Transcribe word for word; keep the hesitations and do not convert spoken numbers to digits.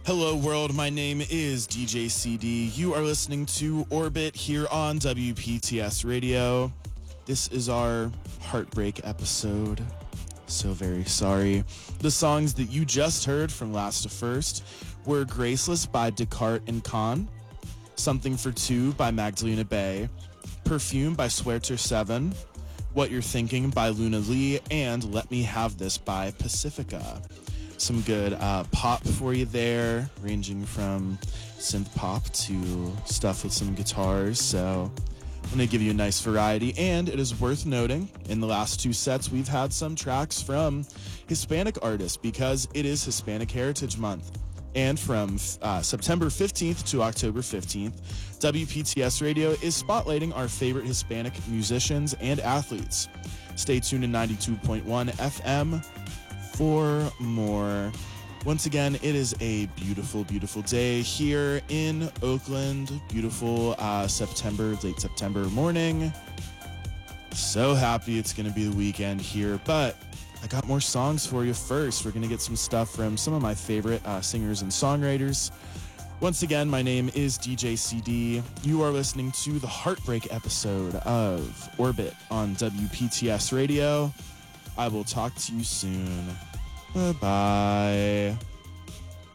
Hello, world. My name is D J C D. You are listening to Orbit here on W P T S Radio. This is our heartbreak episode. So very sorry. The songs that you just heard from Last to First were Graceless by Descartes and Khan, Something for Two by Magdalena Bay, Perfume by Sweater seven, What You're Thinking by Luna Lee, and Let Me Have This by Pacifica. Some good uh, pop for you there, ranging from synth pop to stuff with some guitars. So I'm going to give you a nice variety. And it is worth noting, in the last two sets, we've had some tracks from Hispanic artists because it is Hispanic Heritage Month. And from uh, September fifteenth to October fifteenth, W P T S Radio is spotlighting our favorite Hispanic musicians and athletes. Stay tuned to ninety-two point one F M for more. Once again, it is a beautiful, beautiful day here in Oakland. Beautiful uh, September, late September morning. So happy it's going to be the weekend here, but I got more songs for you first. We're going to get some stuff from some of my favorite uh, singers and songwriters. Once again, my name is D J C D. You are listening to the Heartbreak episode of Orbit on W P T S Radio. I will talk to you soon. Bye-bye.